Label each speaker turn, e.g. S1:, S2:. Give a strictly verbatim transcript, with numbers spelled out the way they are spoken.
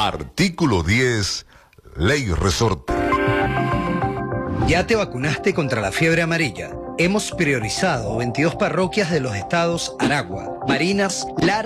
S1: Artículo diez, Ley Resorte.
S2: ¿Ya te vacunaste contra la fiebre amarilla? Hemos priorizado veintidós parroquias de los estados Aragua, Barinas, Lara